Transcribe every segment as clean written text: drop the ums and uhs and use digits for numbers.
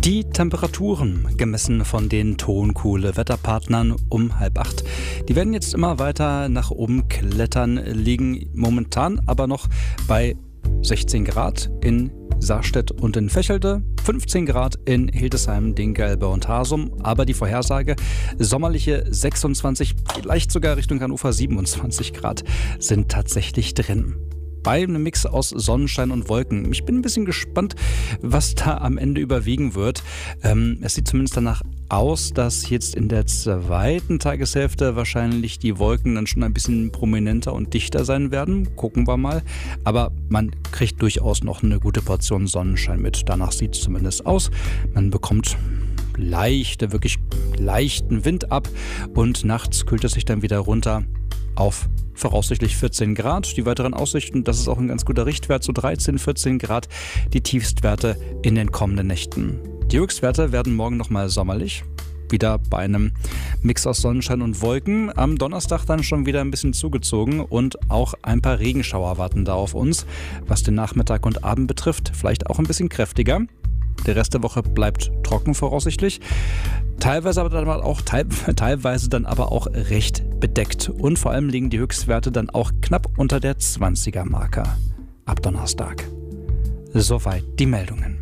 Die Temperaturen, gemessen von den Tonkohle-Wetterpartnern um 7:30. Die werden jetzt immer weiter nach oben klettern, liegen momentan aber noch bei 16 Grad in Sarstedt und in Vechelde, 15 Grad in Hildesheim, Dinkelbe und Hasum, aber die Vorhersage sommerliche 26, vielleicht sogar Richtung Hannover 27 Grad sind tatsächlich drin. Bei einem Mix aus Sonnenschein und Wolken. Ich bin ein bisschen gespannt, was da am Ende überwiegen wird. Es sieht zumindest danach aus, dass jetzt in der zweiten Tageshälfte wahrscheinlich die Wolken dann schon ein bisschen prominenter und dichter sein werden. Gucken wir mal. Aber man kriegt durchaus noch eine gute Portion Sonnenschein mit. Danach sieht es zumindest aus. Man bekommt wirklich leichten Wind ab und nachts kühlt es sich dann wieder runter auf voraussichtlich 14 Grad. Die weiteren Aussichten, das ist auch ein ganz guter Richtwert, so 13, 14 Grad, die Tiefstwerte in den kommenden Nächten. Die Höchstwerte werden morgen nochmal sommerlich, wieder bei einem Mix aus Sonnenschein und Wolken. Am Donnerstag dann schon wieder ein bisschen zugezogen und auch ein paar Regenschauer warten da auf uns, was den Nachmittag und Abend betrifft, vielleicht auch ein bisschen kräftiger. Der Rest der Woche bleibt trocken voraussichtlich. Teilweise dann aber auch recht bedeckt. Und vor allem liegen die Höchstwerte dann auch knapp unter der 20er-Marke ab Donnerstag. Soweit die Meldungen.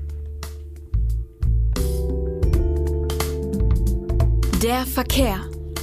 Der Verkehr.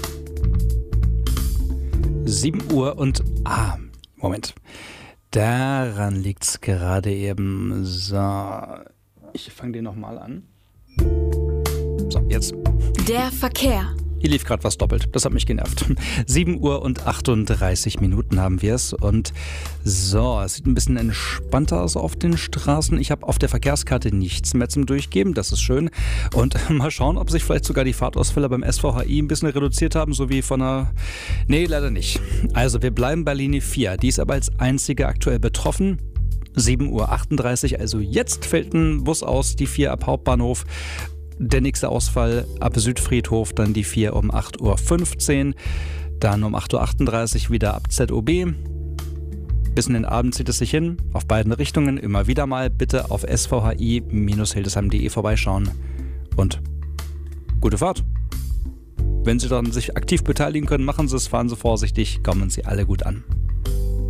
7 Uhr und... Moment. Daran liegt's gerade eben. So... Ich fange den nochmal an. So, jetzt. Der Verkehr. Hier lief gerade was doppelt. Das hat mich genervt. 7 Uhr und 38 Minuten haben wir es. Und so, es sieht ein bisschen entspannter aus auf den Straßen. Ich habe auf der Verkehrskarte nichts mehr zum Durchgeben. Das ist schön. Und mal schauen, ob sich vielleicht sogar die Fahrtausfälle beim SVHI ein bisschen reduziert haben, so wie von einer... Nee, leider nicht. Also, wir bleiben bei Linie 4. Die ist aber als einzige aktuell betroffen. 7:38 Uhr, also jetzt fällt ein Bus aus, die 4 ab Hauptbahnhof. Der nächste Ausfall ab Südfriedhof, dann die 4 um 8:15 Uhr. Dann um 8:38 Uhr wieder ab ZOB. Bis in den Abend zieht es sich hin, auf beiden Richtungen. Immer wieder mal bitte auf svhi-hildesheim.de vorbeischauen. Und gute Fahrt. Wenn Sie dann sich aktiv beteiligen können, machen Sie es, fahren Sie vorsichtig, kommen Sie alle gut an.